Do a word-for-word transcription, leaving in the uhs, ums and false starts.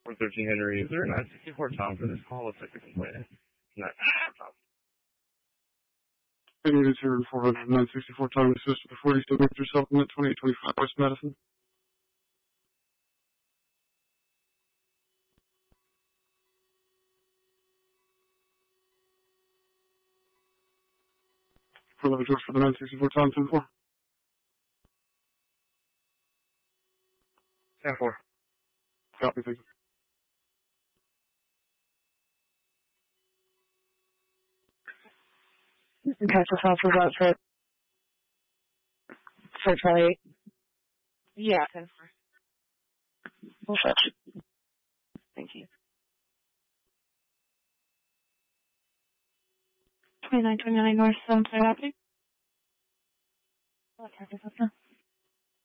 four thirteen Henry. Is there a nine sixty-four Tom for this call? Looks like a complaint. Not, ah, Tom. Henry is here four hundred nine sixty-four Tom. Assist with the forty still Victor Supplement twenty-eight twenty-five West Madison. For the George for the nine sixty-four Tom ten four. ten four. Copy, thank you. Okay, so sounds for that for, for Charlie. Yeah, ten four. We'll switch. Thank you. twenty-nine twenty-nine North Sunset Avenue. Okay,